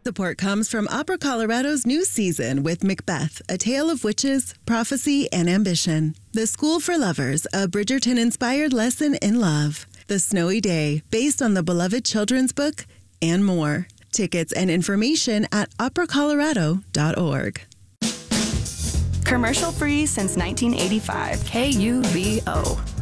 Support comes from Opera Colorado's new season with Macbeth, A Tale of Witches, Prophecy, and Ambition. The School for Lovers, a Bridgerton-inspired lesson in love. The Snowy Day, based on the beloved children's book, and more. Tickets and information at operacolorado.org. Commercial free since 1985. KUVO.